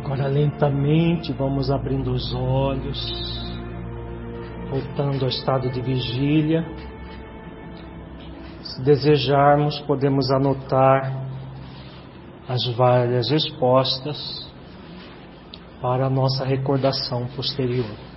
Agora lentamente vamos abrindo os olhos, voltando ao estado de vigília. Se desejarmos, podemos anotar as várias respostas para a nossa recordação posterior.